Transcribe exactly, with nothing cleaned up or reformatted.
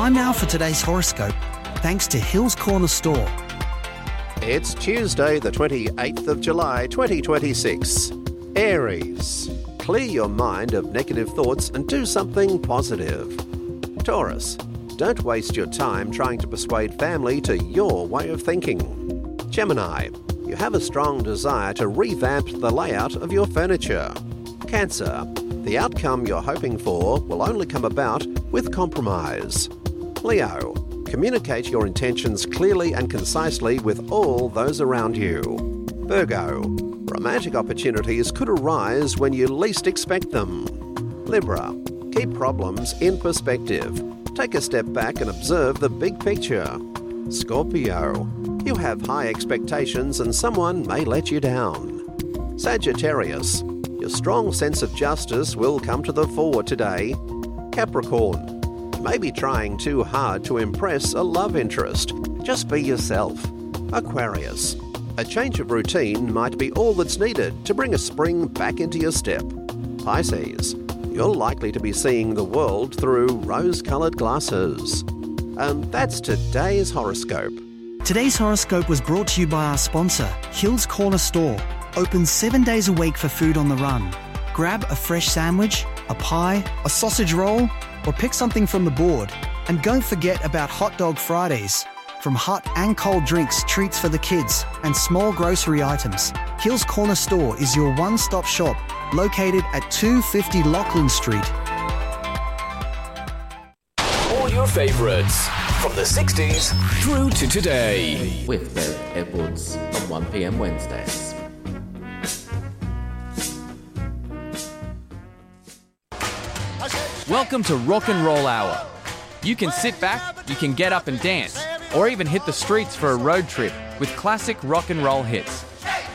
Time now for today's horoscope, thanks to Hills Corner Store. It's Tuesday, the twenty-eighth of July, twenty twenty-six. Aries. Clear your mind of negative thoughts and do something positive. Taurus. Don't waste your time trying to persuade family to your way of thinking. Gemini. You have a strong desire to revamp the layout of your furniture. Cancer. The outcome you're hoping for will only come about with compromise. Leo. Communicate your intentions clearly and concisely with all those around you. Virgo. Romantic opportunities could arise when you least expect them. Libra. Keep problems in perspective. Take a step back and observe the big picture. Scorpio. You have high expectations and someone may let you down. Sagittarius. Your strong sense of justice will come to the fore today. Capricorn. You may be trying too hard to impress a love interest. Just be yourself. Aquarius. A change of routine might be all that's needed to bring a spring back into your step. Pisces. You're likely to be seeing the world through rose-coloured glasses. And that's today's horoscope. Today's horoscope was brought to you by our sponsor, Hills Corner Store. Open seven days a week for food on the run. Grab a fresh sandwich, a pie, a sausage roll, or pick something from the board. And don't forget about Hot Dog Fridays. From hot and cold drinks, treats for the kids, and small grocery items, Hills Corner Store is your one-stop shop, located at two fifty Lachlan Street. All your favourites from the sixties through to today. With Bev Edwards on one p m Wednesdays. Welcome to Rock and Roll Hour. You can sit back, you can get up and dance, or even hit the streets for a road trip with classic rock and roll hits.